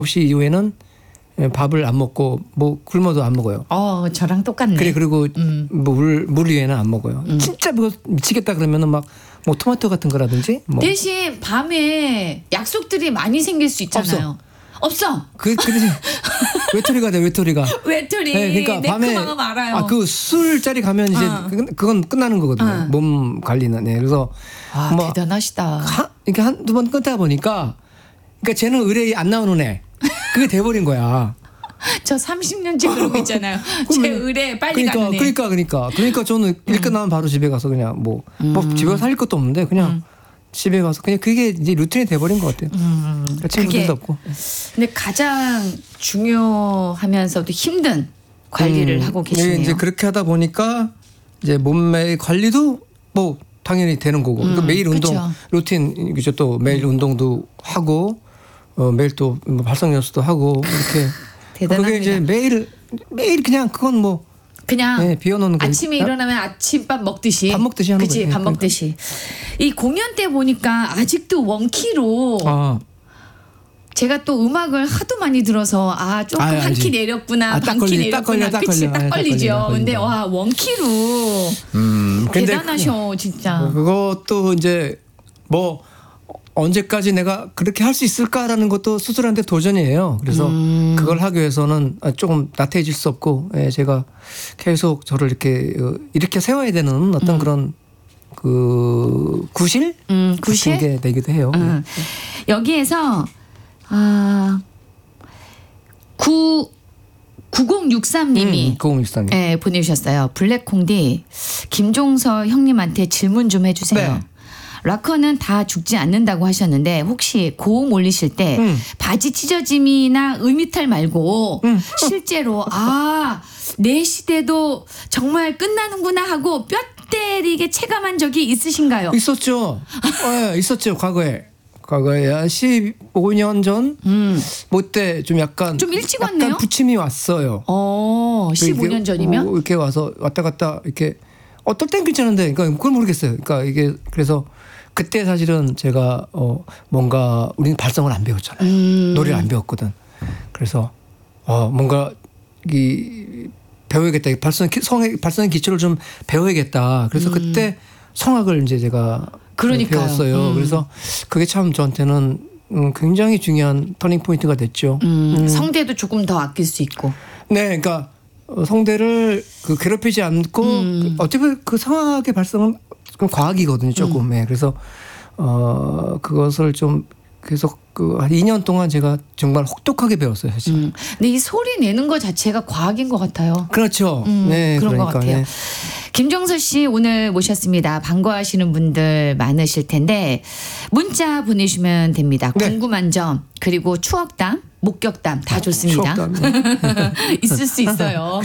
9시 이후에는 밥을 안 먹고 뭐 굶어도 안 먹어요. 저랑 똑같네. 그래 그리고 뭐 물 위에는 안 먹어요. 진짜 뭐 미치겠다 그러면은 막 뭐 토마토 같은 거라든지. 뭐. 대신 밤에 약속들이 많이 생길 수 있잖아요. 없어. 그래서 외톨이가 돼 외톨이가. 외톨이. 네, 그러니까 밤에 마음 알아요. 그 술자리 가면 이제 그건 끝나는 거거든요. 몸 관리는. 네. 그래서 뭐 대단하시다. 이렇게 한두 번 끊다 보니까 그러니까 쟤는 의뢰 안 나오는 애. 그게 돼버린 거야. 저 30년째 그러고 있잖아요. 제 의뢰 빨리 가는 애. 그러니까 저는 일 끝나면 바로 집에 가서 그냥 뭐 집에 가서 할 것도 없는데 그냥 집에 가서 그냥 그게 이제 루틴이 돼버린 것 같아요. 친구들도 없고. 근데 가장 중요하면서도 힘든 관리를 하고 계시네요. 이제 그렇게 하다 보니까 이제 몸매 관리도 뭐 당연히 되는 거고. 그러니까 매일 운동 루틴 그죠 또 매일 운동도 하고 매일 또 발성 연습도 하고 이렇게. 대단합니다. 그게 이제 매일 그냥 그건 뭐 그냥 비워놓는 거. 아침에 일어나면 아침밥 먹듯이. 밥 먹듯이 하는 거지. 밥 먹듯이. 이 공연 때 보니까 아직도 원키로. 제가 또 음악을 하도 많이 들어서 조금 한 키 내렸구나, 반 키 내렸구나, 그치 딱 걸리죠. 근데 와 원키로 대단하셔 진짜. 그것도 이제 뭐 언제까지 내가 그렇게 할 수 있을까라는 것도 스스로한테 도전이에요. 그래서 그걸 하기 위해서는 조금 나태해질 수 없고 제가 계속 저를 이렇게 세워야 되는 어떤 그런 그 구실 같은 게 되기도 해요. 여기에서 9063님이 보내주셨어요. 블랙콩디 김종서 형님한테 질문 좀 해주세요. 네. 락커는 다 죽지 않는다고 하셨는데 혹시 고음 올리실 때 바지 찢어짐이나 음이탈 말고 실제로 내 시대도 정말 끝나는구나 하고 뼈 때리게 체감한 적이 있으신가요? 있었죠. 있었죠. 과거에 한 15년 전 그때 좀 약간 좀 일찍 왔네요. 약간 부침이 왔어요. 15년 전이면 이렇게 와서 왔다 갔다 이렇게 어떨 땐 괜찮은데 그러니까 그걸 모르겠어요. 그러니까 이게 그래서 그때 사실은 제가 뭔가 우리는 발성을 안 배웠잖아요. 노래를 안 배웠거든. 그래서 뭔가 배워야겠다. 발성의 기초를 좀 배워야겠다. 그래서 그때 성악을 이제 제가 배웠어요. 그래서 그게 참 저한테는 굉장히 중요한 터닝 포인트가 됐죠. 성대도 조금 더 아낄 수 있고. 네, 그러니까 성대를 괴롭히지 않고 어차피 그 성악의 발성은 과학이거든요, 조금. 그래서 그것을 좀 계속 한 2년 동안 제가 정말 혹독하게 배웠어요, 사실. 근데 이 소리 내는 것 자체가 과학인 것 같아요. 그렇죠. 네, 그런 것 같아요. 네. 김종서 씨 오늘 모셨습니다. 반가워하시는 분들 많으실 텐데 문자 보내주시면 됩니다. 네. 궁금한 점 그리고 추억담, 목격담 다 좋습니다. 있을 수 있어요.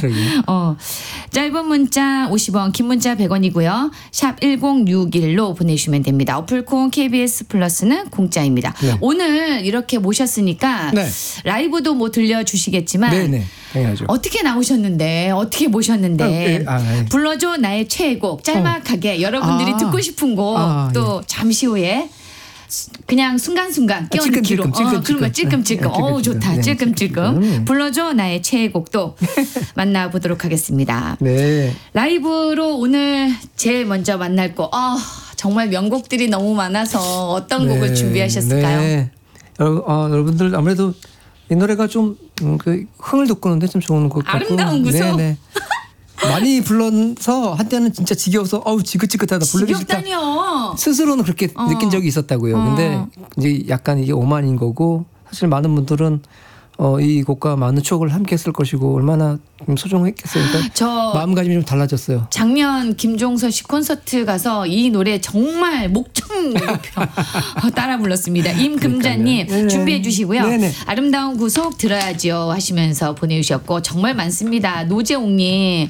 짧은 문자 50원, 긴 문자 100원이고요. 샵 1061로 보내주시면 됩니다. 어플콘 KBS 플러스는 공짜입니다. 네. 오늘 이렇게 모셨으니까 라이브도 뭐 들려주시겠지만 당연하죠. 어떻게 나오셨는데 어떻게 모셨는데 불러줘 나의 최애곡 짤막하게 여러분들이 듣고 싶은 곡 또 잠시 후에 그냥 순간순간 끼워넣기로 그런 거 찔끔찔끔 좋다. 찔끔찔끔 불러줘 나의 최애곡도 만나보도록 하겠습니다. 네. 라이브로 오늘 제일 먼저 만날 곡 정말 명곡들이 너무 많아서 어떤 곡을 준비하셨을까요? 네. 여러분들 아무래도 이 노래가 좀 흥을 돋구는데 좀 좋은 곡 같고 아름다운 구속. 네네. 많이 불러서 한때는 진짜 지겨워서 지긋지긋하다 부르기 싫다. 스스로는 그렇게 느낀 적이 있었다고요. 근데 이제 약간 이게 오만인 거고 사실 많은 분들은 이 곡과 많은 추억을 함께 했을 것이고 얼마나 소중했겠어요. 그러니까 마음가짐이 좀 달라졌어요. 작년 김종서 씨 콘서트 가서 이 노래 정말 목청 높여 따라 불렀습니다. 임금자님 준비해 주시고요. 네네. 아름다운 구속 들어야죠 하시면서 보내주셨고 정말 많습니다. 노재옥님,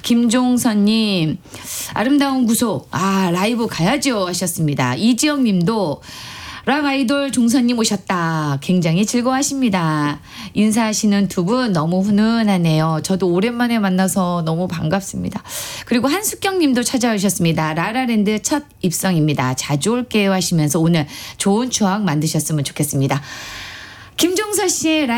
김종서님 아름다운 구속 라이브 가야죠 하셨습니다. 이지영님도 락 아이돌 종선님 오셨다. 굉장히 즐거워하십니다. 인사하시는 두 분 너무 훈훈하네요. 저도 오랜만에 만나서 너무 반갑습니다. 그리고 한숙경 님도 찾아오셨습니다. 라라랜드 첫 입성입니다. 자주 올게요 하시면서 오늘 좋은 추억 만드셨으면 좋겠습니다. 김종서 씨의